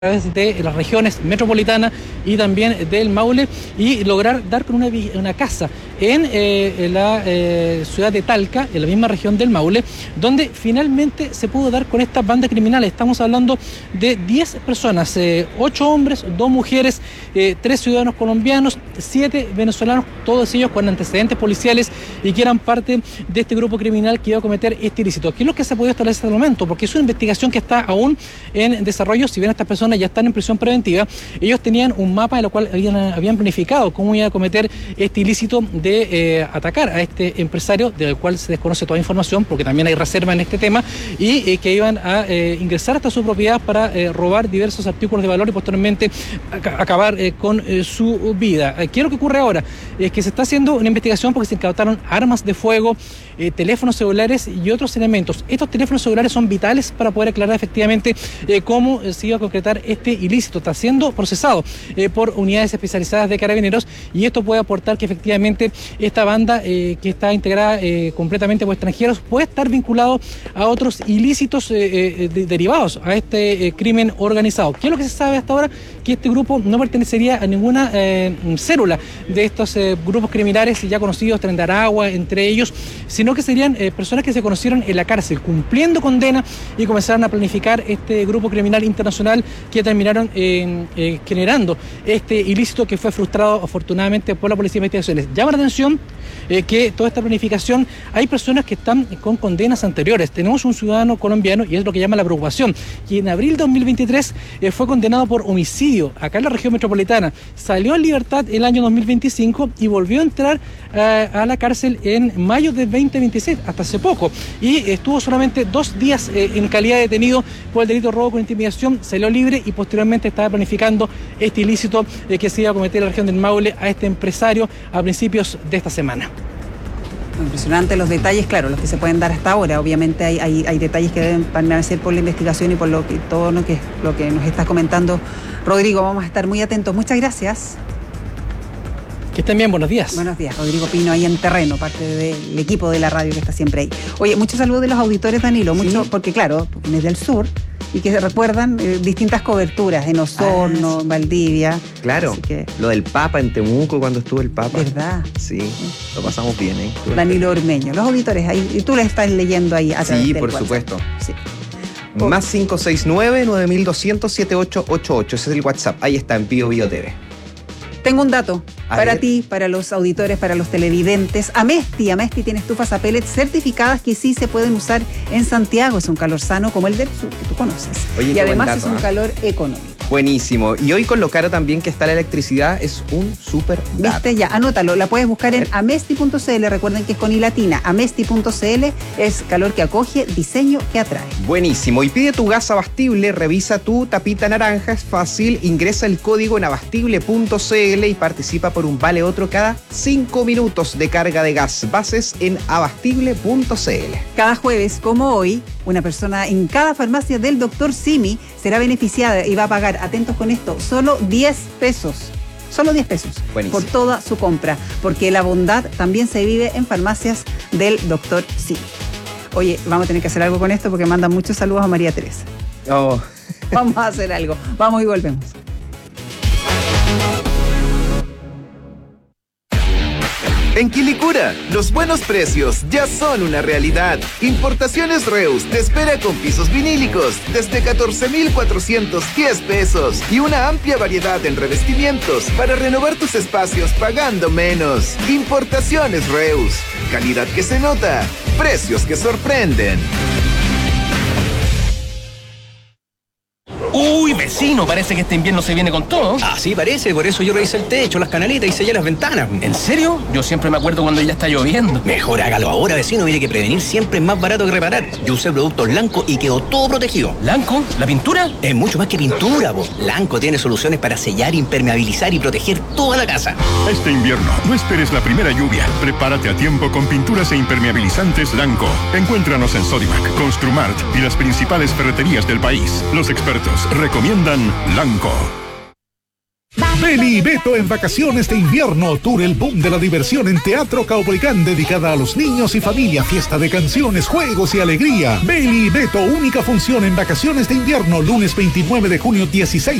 través de las regiones metropolitana y también del Maule y lograr dar con una casa en la ciudad de Talca, en la misma región del Maule, donde finalmente se pudo dar con esta banda criminal. Estamos hablando de 10 personas, 8 hombres, 2 mujeres, 3 ciudadanos colombianos, 7 venezolanos, todos ellos con antecedentes policiales y que eran parte de este grupo criminal que iba a cometer este ilícito. ¿Qué es lo que se ha podido establecer hasta el momento? Porque es una investigación que está aún en desarrollo. Si bien estas personas ya están en prisión preventiva, ellos tenían un mapa en el cual habían planificado cómo iba a cometer este ilícito de atacar a este empresario, del cual se desconoce toda información porque también hay reserva en este tema, y que iban a ingresar hasta su propiedad para robar diversos artículos de valor y posteriormente acabar con su vida. ¿Qué es lo que ocurre ahora? Es que se está haciendo una investigación porque se incautaron armas de fuego, teléfonos celulares y otros elementos. Estos teléfonos celulares son vitales para poder aclarar efectivamente cómo se iba a concretar este ilícito. Está siendo procesado por unidades especializadas de carabineros y esto puede aportar que efectivamente esta banda que está integrada completamente por extranjeros puede estar vinculado a otros ilícitos derivados a este crimen organizado. ¿Qué es lo que se sabe hasta ahora? Que este grupo no pertenecería a ninguna célula de estos grupos criminales ya conocidos, Tren de Aragua, entre ellos, sino que serían personas que se conocieron en la cárcel, cumpliendo condena y comenzaron a planificar este grupo criminal internacional que terminaron generando este ilícito que fue frustrado afortunadamente por la Policía de Investigaciones. Llama la atención que toda esta planificación, hay personas que están con condenas anteriores. Tenemos un ciudadano colombiano, y es lo que llama la preocupación, que en abril de 2023 fue condenado por homicidio acá en la región metropolitana. Salió en libertad el año 2025 y volvió a entrar a la cárcel en mayo de 2026, hasta hace poco. Y estuvo solamente 2 días en calidad de detenido por el delito de robo con intimidación, salió libre y posteriormente estaba planificando este ilícito que se iba a cometer en la región del Maule a este empresario a principios de esta semana. Impresionante los detalles, claro, los que se pueden dar hasta ahora. Obviamente hay detalles que deben permanecer por la investigación y por todo lo que nos estás comentando, Rodrigo. Vamos a estar muy atentos. Muchas gracias. Que estén bien, buenos días. Buenos días, Rodrigo Pino, ahí en terreno, parte del equipo de la radio que está siempre ahí. Oye, muchos saludos de los auditores, Danilo, mucho, porque claro, es del sur y que recuerdan distintas coberturas en Osorno, en Valdivia. Claro, lo del Papa en Temuco cuando estuvo el Papa. ¿Verdad? Sí, lo pasamos bien, ¿eh? Danilo Ormeño, los auditores ahí, y tú les estás leyendo ahí a través sí, del por WhatsApp. Supuesto. Sí. Más 569-9200-7888, ese es el WhatsApp, ahí está en Bio TV. Tengo un dato para ti, para los auditores, para los televidentes. Amesti tiene estufas a pellets certificadas que sí se pueden usar en Santiago. Es un calor sano como el del sur, que tú conoces. Oye, y además dato, es un calor económico. Buenísimo. Y hoy con lo caro también que está la electricidad, es un súper dato. ¿Viste? Ya, anótalo. La puedes buscar en amesti.cl. Recuerden que es con I latina. Amesti.cl es calor que acoge, diseño que atrae. Buenísimo. Y pide tu gas abastible, revisa tu tapita naranja, es fácil. Ingresa el código en abastible.cl y participa por un vale otro cada 5 minutos de carga de gas. Bases en abastible.cl. Cada jueves, como hoy, una persona en cada farmacia del Dr. Simi será beneficiada y va a pagar, atentos con esto, solo 10 pesos. Solo 10 pesos. Buenísimo. Por toda su compra, porque la bondad también se vive en farmacias del Dr. Simi. Oye, vamos a tener que hacer algo con esto porque mandan muchos saludos a María Teresa. Oh. Vamos a hacer algo. Vamos y volvemos. En Quilicura, los buenos precios ya son una realidad. Importaciones Reus te espera con pisos vinílicos desde 14,410 pesos y una amplia variedad en revestimientos para renovar tus espacios pagando menos. Importaciones Reus, calidad que se nota, precios que sorprenden. Uy, vecino, parece que este invierno se viene con todo. Ah, sí, parece, por eso yo revisé el techo, las canaletas y sellé las ventanas. ¿En serio? Yo siempre me acuerdo cuando ya está lloviendo. Mejor hágalo ahora, vecino, mire que prevenir siempre es más barato que reparar. Yo usé productos Lanco y quedó todo protegido. ¿Lanco? ¿La pintura? Es mucho más que pintura, po. Lanco tiene soluciones para sellar, impermeabilizar y proteger toda la casa. Este invierno, no esperes la primera lluvia. Prepárate a tiempo con pinturas e impermeabilizantes Lanco. Encuéntranos en Sodimac, Construmart y las principales ferreterías del país. Los expertos recomiendan Lanco. Beli y Beto en vacaciones de invierno. Tour El Boom de la Diversión en Teatro Caupolicán, dedicada a los niños y familia. Fiesta de canciones, juegos y alegría. Beli y Beto, única función en vacaciones de invierno. Lunes 29 de junio, 16